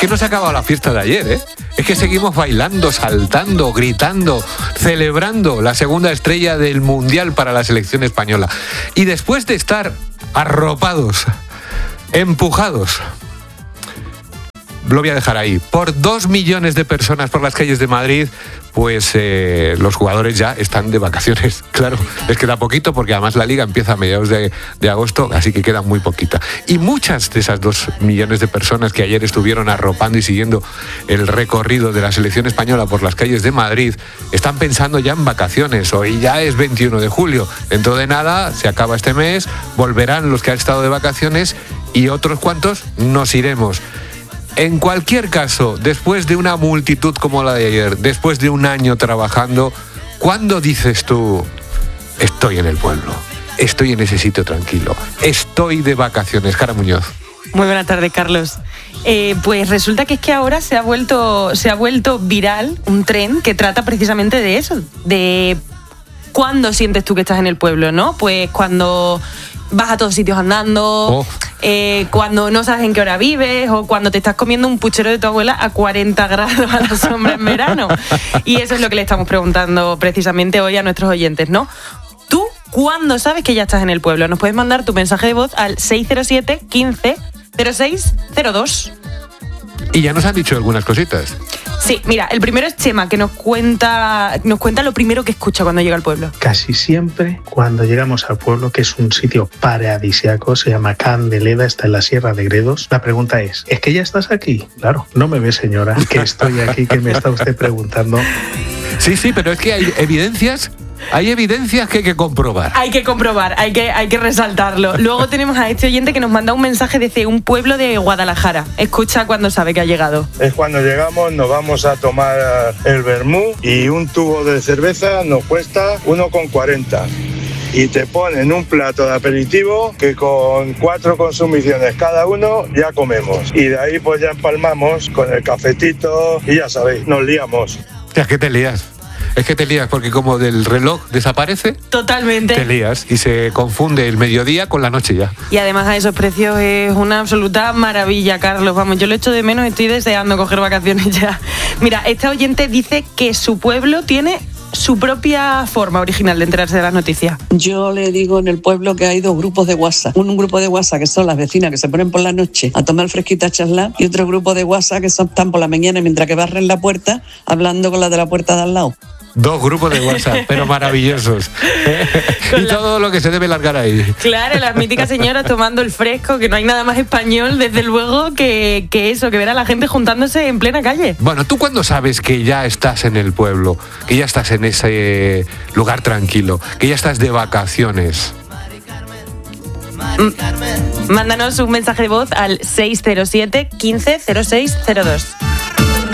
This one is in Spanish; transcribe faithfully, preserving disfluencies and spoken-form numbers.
que no se ha acabado la fiesta de ayer, ¿eh? Es que seguimos bailando, saltando, gritando, celebrando la segunda estrella del Mundial para la selección española. Y después de estar arropados, empujados, lo voy a dejar ahí, por dos millones de personas por las calles de Madrid, pues eh, los jugadores ya están de vacaciones. Claro, les queda poquito porque además la Liga empieza a mediados de, de agosto, así que queda muy poquita. Y muchas de esas dos millones de personas que ayer estuvieron arropando y siguiendo el recorrido de la selección española por las calles de Madrid están pensando ya en vacaciones. Hoy ya es veintiuno de julio, dentro de nada se acaba este mes, volverán los que han estado de vacaciones y otros cuantos nos iremos. En cualquier caso, después de una multitud como la de ayer, después de un año trabajando, ¿cuándo dices tú, estoy en el pueblo, estoy en ese sitio tranquilo, estoy de vacaciones? Jara Muñoz. Muy buenas tardes, Carlos. Eh, pues resulta que es que ahora se ha vuelto, se ha vuelto viral un tren que trata precisamente de eso, de cuándo sientes tú que estás en el pueblo, ¿no? Pues cuando vas a todos sitios andando, oh. eh, cuando no sabes en qué hora vives o cuando te estás comiendo un puchero de tu abuela a cuarenta grados a la sombra en verano. Y eso es lo que le estamos preguntando precisamente hoy a nuestros oyentes, ¿no? ¿Tú cuándo sabes que ya estás en el pueblo? Nos puedes mandar tu mensaje de voz al seis cero siete, quince, cero seis cero dos. Y ya nos han dicho algunas cositas. Sí, mira, el primero es Chema, que nos cuenta, nos cuenta lo primero que escucha cuando llega al pueblo. Casi siempre cuando llegamos al pueblo, que es un sitio paradisíaco, se llama Candeleda, está en la Sierra de Gredos, la pregunta es, ¿es que ya estás aquí? Claro, no me ve, señora, que estoy aquí, que me está usted preguntando. Sí, sí, pero es que hay evidencias... Hay evidencias que hay que comprobar. Hay que comprobar, hay que, hay que resaltarlo. Luego tenemos a este oyente que nos manda un mensaje desde un pueblo de Guadalajara. Escucha cuando sabe que ha llegado. Es cuando llegamos, nos vamos a tomar el vermú y un tubo de cerveza nos cuesta uno con cuarenta. Y te ponen un plato de aperitivo que con cuatro consumiciones cada uno ya comemos. Y de ahí pues ya empalmamos con el cafetito y ya sabéis, nos liamos. O sea, ¿qué te lías? Es que te lías porque como del reloj desaparece, totalmente te lías y se confunde el mediodía con la noche ya. Y además a esos precios es una absoluta maravilla, Carlos. Vamos, yo lo echo de menos, estoy deseando coger vacaciones ya. Mira, este oyente dice que su pueblo tiene su propia forma original de enterarse de las noticias. Yo le digo en el pueblo que hay dos grupos de WhatsApp. Un, un grupo de WhatsApp que son las vecinas que se ponen por la noche a tomar fresquita, a charlar, y otro grupo de WhatsApp que son, están por la mañana mientras que barren la puerta hablando con la de la puerta de al lado. Dos grupos de WhatsApp, pero maravillosos. Y la... todo lo que se debe largar ahí. Claro, las míticas señoras tomando el fresco, que no hay nada más español, desde luego, que, que eso, que ver a la gente juntándose en plena calle. Bueno, ¿tú cuándo sabes que ya estás en el pueblo? Que ya estás en ese lugar tranquilo, que ya estás de vacaciones. M- Mándanos un mensaje de voz al seis cero siete, quince, cero seis cero dos.